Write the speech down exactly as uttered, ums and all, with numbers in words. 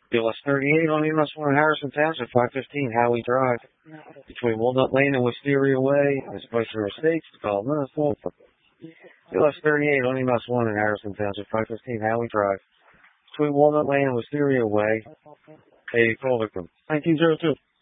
B L S thirty-eight on E M S one in Harrison Township, five fifteen Howie Drive, between Walnut Lane and Wisteria Way, as Viceroy Estates, call Minnesota. B L S thirty-eight on E M S one in Harrison Township, five fifteen Howie Drive, between Walnut Lane and Wisteria Way, a call victim, nineteen oh two.